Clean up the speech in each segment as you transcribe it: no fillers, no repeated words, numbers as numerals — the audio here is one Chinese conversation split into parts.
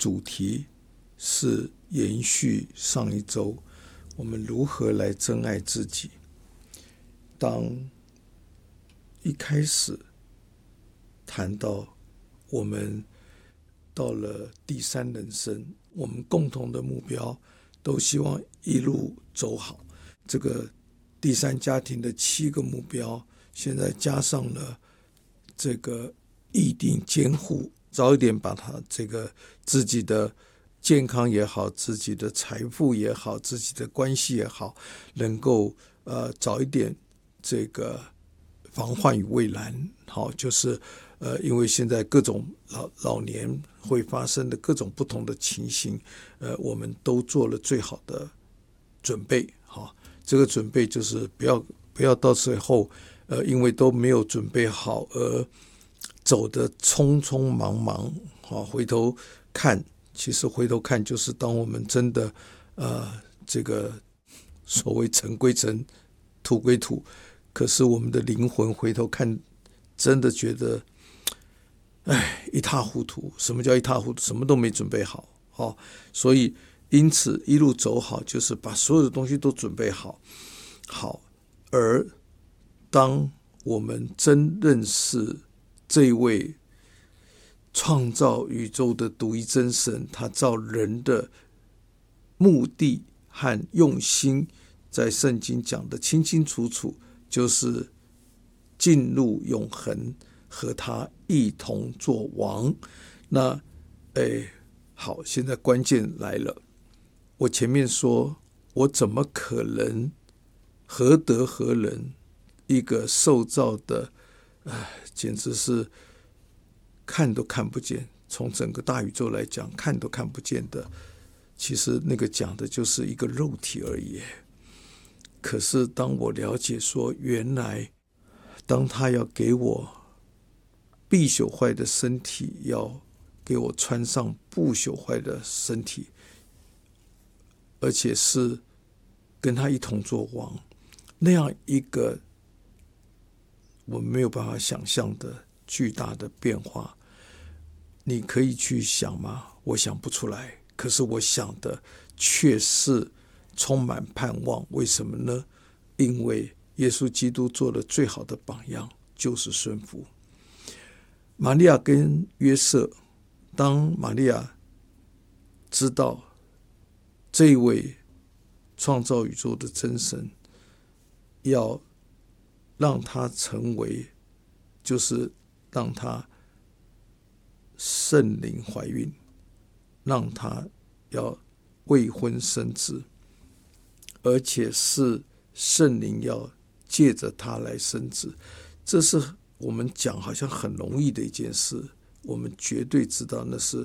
主题是延续上一周我们如何来珍爱自己。当一开始谈到我们到了第三人生，我们共同的目标都希望一路走好，这个第三家庭的7个目标现在加上了这个议定监护，早一点把它这个自己的健康也好，自己的财富也好，自己的关系也好，能够早一点这个防患于未然。好，就是因为现在各种老年会发生的各种不同的情形，我们都做了最好的准备。好，这个准备就是不要到最后因为都没有准备好而走得匆匆忙忙。好，回头看，其实回头看就是当我们真的这个所谓尘归尘，土归土，可是我们的灵魂回头看，真的觉得一塌糊涂。什么叫一塌糊涂？什么都没准备好。所以因此一路走好，就是把所有的东西都准备好。而当我们真认识这位创造宇宙的独一真神，他造人的目的和用心，在圣经讲的清清楚楚，就是进入永恒，和他一同作王。那好，现在关键来了。我前面说，我怎么可能何德何能，一个受造的简直是看都看不见，从整个大宇宙来讲看都看不见的，其实那个讲的就是一个肉体而已。可是当我了解说，原来当他要给我必朽坏的身体，要给我穿上不朽坏的身体，而且是跟他一同作王，那样一个我们没有办法想象的巨大的变化，你可以去想吗？我想不出来。可是我想的却是充满盼望。为什么呢？因为耶稣基督做的最好的榜样就是顺服。玛利亚跟约瑟，当玛利亚知道这一位创造宇宙的真神要让他成为，就是让他圣灵怀孕，让他要未婚生子，而且是圣灵要借着他来生子。这是我们讲好像很容易的一件事，我们绝对知道那是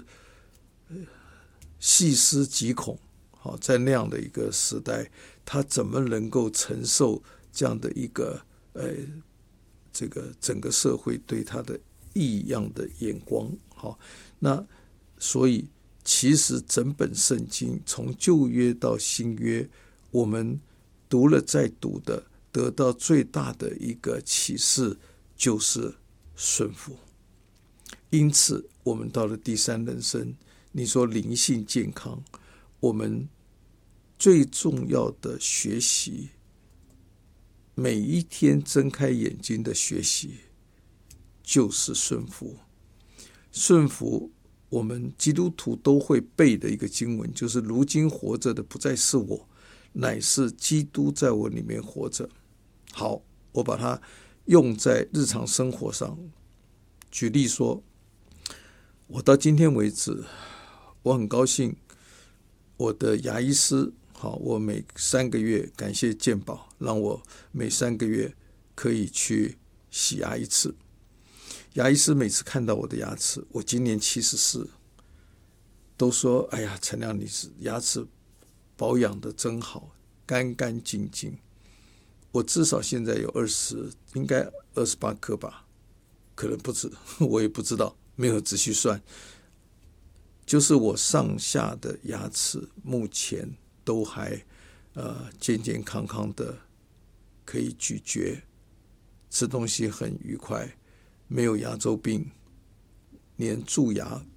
细思极恐。好，在那样的一个时代，他怎么能够承受这样的一个这个整个社会对他的异样的眼光？好，那所以其实整本圣经从旧约到新约，我们读了再读的，得到最大的一个启示就是顺服。因此我们到了第三人生，你说灵性健康，我们最重要的学习，每一天睁开眼睛的学习就是顺服。顺服我们基督徒都会背的一个经文，就是如今活着的不再是我，乃是基督在我里面活着。好，我把它用在日常生活上。举例说，我到今天为止，我很高兴我的牙医师，好，我每3个月，感谢健保，让我每3个月可以去洗牙一次。牙医师每次看到我的牙齿，我今年74，都说哎呀，陈亮，你是牙齿保养的真好，干干净净。我至少现在有应该28颗吧，可能不止，我也不知道，没有仔细算。就是我上下的牙齿目前都还健健康康的，可以咀嚼，吃东西很愉快，没有牙周病，连蛀牙